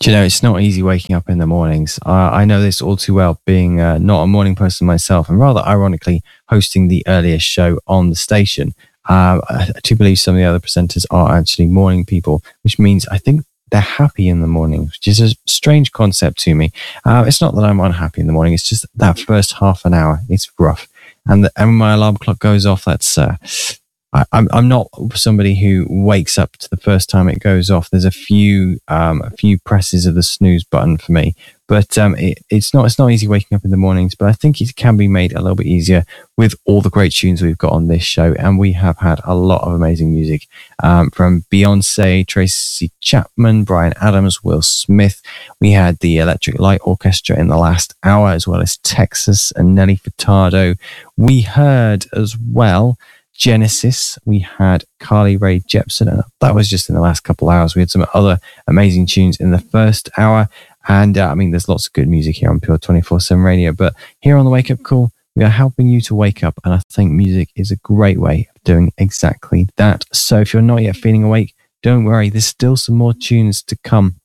Do you know, it's not easy waking up in the mornings. I know this all too well, being not a morning person myself, and rather ironically hosting the earliest show on the station. I do believe some of the other presenters are actually morning people, which means I think they're happy in the morning, which is a strange concept to me. It's not that I'm unhappy in the morning, it's just that first half an hour, it's rough. And when my alarm clock goes off, that's I'm not somebody who wakes up to the first time it goes off. There's a few presses of the snooze button for me, but it's not easy waking up in the mornings. But I think it can be made a little bit easier with all the great tunes we've got on this show, and we have had a lot of amazing music from Beyonce, Tracy Chapman, Bryan Adams, Will Smith. We had the Electric Light Orchestra in the last hour, as well as Texas and Nelly Furtado. We heard as well Genesis, we had Carly Rae Jepsen, and that was just in the last couple of hours. We had some other amazing tunes in the first hour, and I mean, there's lots of good music here on Pure 24/7 Radio, but here on the Wake Up Call, we are helping you to wake up, and I think music is a great way of doing exactly that. So if you're not yet feeling awake, don't worry, there's still some more tunes to come